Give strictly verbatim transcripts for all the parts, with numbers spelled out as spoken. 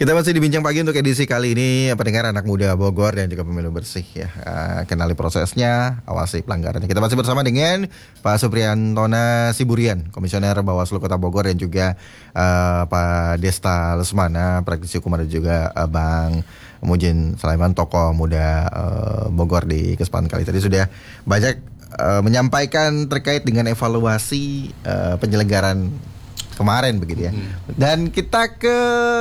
Kita masih dibincang pagi untuk edisi kali ini, pendengar anak muda Bogor dan juga pemilu bersih ya. Uh, kenali prosesnya, awasi pelanggarannya. Kita masih bersama dengan Pak Supriyantona Siburian, Komisioner Bawaslu Kota Bogor, dan juga uh, Pak Desta Lesmana, praktisi hukum, dan juga uh, Bang Mujin Sulaiman, tokoh muda uh, Bogor. Di kesempatan kali tadi sudah banyak uh, menyampaikan terkait dengan evaluasi uh, penyelenggaran kemarin begitu ya. Hmm. Dan kita ke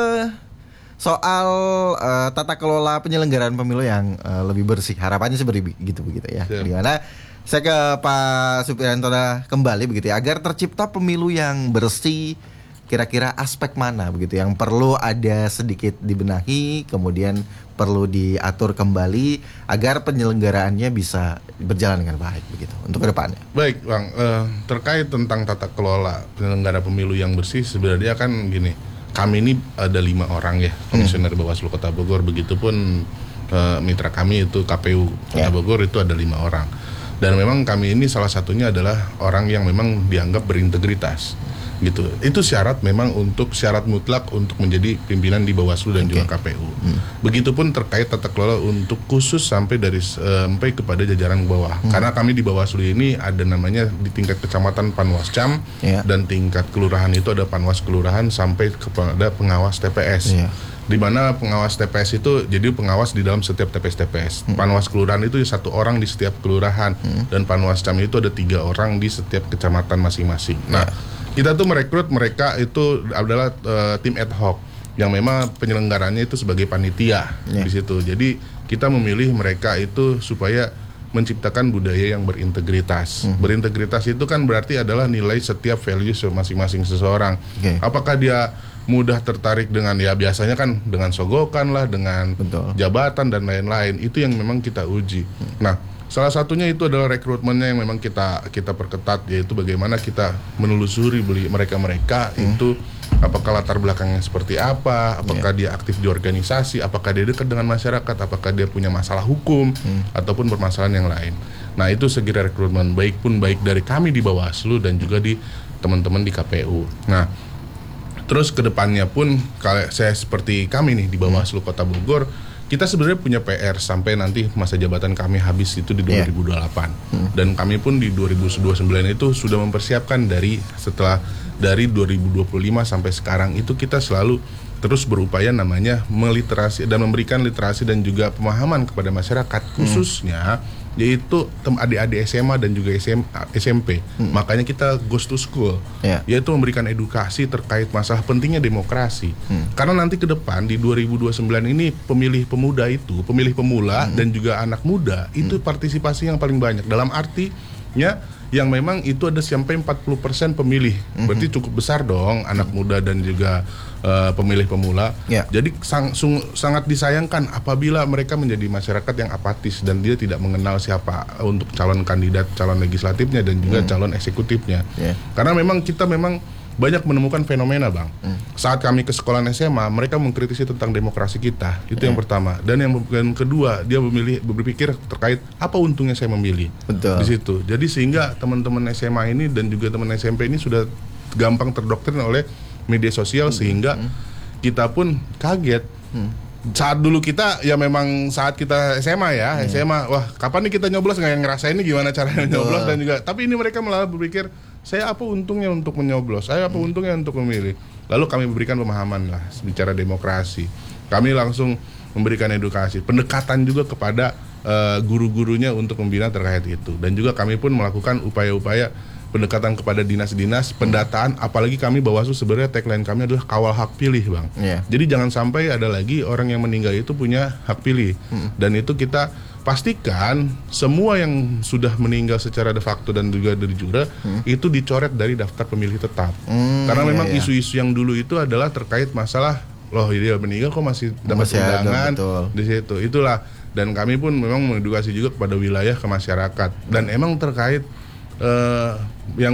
soal uh, tata kelola penyelenggaraan pemilu yang uh, lebih bersih. Harapannya seperti begitu begitu ya. Yeah. Dimana saya ke Pak Supriyantona kembali begitu ya, agar tercipta pemilu yang bersih, kira-kira aspek mana begitu yang perlu ada sedikit dibenahi, kemudian perlu diatur kembali agar penyelenggaraannya bisa berjalan dengan baik begitu untuk kedepannya. Baik Bang, uh, terkait tentang tata kelola penyelenggara pemilu yang bersih, sebenarnya kan gini. Kami ini ada lima orang ya, Komisioner hmm. Bawaslu Kota Bogor, begitupun uh, mitra kami itu K P U Kota yeah. Bogor itu ada lima orang. Dan memang kami ini salah satunya adalah orang yang memang dianggap berintegritas gitu. Itu syarat memang untuk syarat mutlak untuk menjadi pimpinan di Bawaslu dan okay. juga K P U. Hmm. Begitupun terkait tata kelola untuk khusus sampai dari sampai kepada jajaran bawah. Hmm. Karena kami di Bawaslu ini ada namanya di tingkat kecamatan Panwascam yeah. dan tingkat kelurahan itu ada Panwas kelurahan sampai kepada pengawas T P S. Yeah. Di mana pengawas T P S itu jadi pengawas di dalam setiap T P S T P S. Hmm. Panwas kelurahan itu satu orang di setiap kelurahan hmm. dan Panwascam itu ada tiga orang di setiap kecamatan masing-masing. Nah, yeah. kita tuh merekrut mereka itu adalah uh, tim ad hoc yang memang penyelenggaranya itu sebagai panitia yeah. di situ. Jadi kita memilih mereka itu supaya menciptakan budaya yang berintegritas. Mm-hmm. Berintegritas itu kan berarti adalah nilai setiap value masing-masing seseorang. Okay. Apakah dia mudah tertarik dengan ya biasanya kan dengan sogokan lah, dengan Betul. jabatan dan lain-lain. Itu yang memang kita uji. Mm. Nah, salah satunya itu adalah rekrutmennya yang memang kita kita perketat, yaitu bagaimana kita menelusuri beli mereka-mereka hmm. itu apakah latar belakangnya seperti apa, apakah yeah. dia aktif di organisasi, apakah dia dekat dengan masyarakat, apakah dia punya masalah hukum hmm. ataupun permasalahan yang lain. Nah, itu segi rekrutmen baik pun baik dari kami di Bawaslu dan juga di teman-teman di K P U. Nah, terus kedepannya pun kalau saya seperti kami nih di Bawaslu Kota Bogor, kita sebenarnya punya P R sampai nanti masa jabatan kami habis itu di dua ribu dua puluh delapan. Yeah. Hmm. Dan kami pun di dua ribu dua puluh sembilan itu sudah mempersiapkan dari setelah dari dua ribu dua puluh lima sampai sekarang itu kita selalu terus berupaya namanya meliterasi dan memberikan literasi dan juga pemahaman kepada masyarakat khususnya hmm. yaitu adik-adik S M A dan juga S M P. Hmm. Makanya kita goes to school, yeah. yaitu memberikan edukasi terkait masalah pentingnya demokrasi. Hmm. Karena nanti ke depan di dua ribu dua puluh sembilan ini pemilih pemuda itu, pemilih pemula hmm. dan juga anak muda itu hmm. partisipasi yang paling banyak. Dalam artinya yang memang itu ada sampai empat puluh persen pemilih. Hmm. Berarti cukup besar dong anak muda dan juga uh, pemilih pemula. Yeah. Jadi sang, sung, sangat disayangkan apabila mereka menjadi masyarakat yang apatis dan dia tidak mengenal siapa untuk calon kandidat, calon legislatifnya dan juga hmm. calon eksekutifnya. Yeah. Karena memang kita memang banyak menemukan fenomena Bang. Hmm. Saat kami ke sekolah S M A, mereka mengkritisi tentang demokrasi kita. Itu yeah. yang pertama. Dan yang, yang kedua, dia memilih berpikir terkait apa untungnya saya memilih. Betul. Di situ. Jadi sehingga teman-teman S M A ini dan juga teman S M P ini sudah gampang terdoktrin oleh media sosial hmm. sehingga hmm. kita pun kaget. Hmm. Saat dulu kita ya memang saat kita S M A ya, hmm. S M A, wah kapan nih kita nyoblos, nggak ngerasain ini gimana caranya Betul. nyoblos dan juga. Tapi ini mereka malah berpikir saya apa untungnya untuk menyoblos, saya apa hmm. untungnya untuk memilih. Lalu kami memberikan pemahaman lah bicara demokrasi. Kami langsung memberikan edukasi, pendekatan juga kepada uh, guru-gurunya untuk membina terkait itu. Dan juga kami pun melakukan upaya-upaya pendekatan kepada dinas-dinas, pendataan, apalagi kami Bawaslu sebenarnya tagline kami adalah kawal hak pilih Bang. Yeah. Jadi jangan sampai ada lagi orang yang meninggal itu punya hak pilih. Hmm. Dan itu kita pastikan semua yang sudah meninggal secara de facto dan juga de jure hmm. itu dicoret dari daftar pemilih tetap. Hmm, Karena memang iya, iya. isu-isu yang dulu itu adalah terkait masalah loh dia meninggal kok masih dapat undangan di situ. Itulah, dan kami pun memang mengedukasi juga kepada wilayah ke masyarakat dan emang terkait uh, yang